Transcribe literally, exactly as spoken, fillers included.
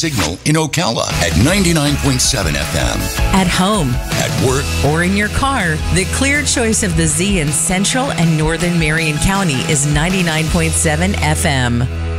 signal in Ocala at ninety-nine point seven F M. At home, at work, or in your car, the clear choice of the Z in Central and Northern Marion County is ninety-nine point seven F M.